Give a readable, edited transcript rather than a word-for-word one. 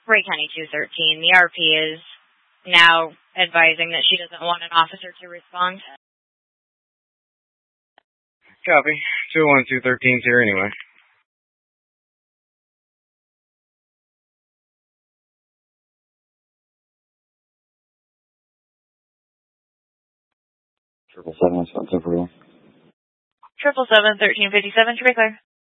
Ray County 213. The RP is now advising that she doesn't want an officer to respond. Copy. 21213's here anyway. Triple seven, what's up for real? 777, 1357, to be clear.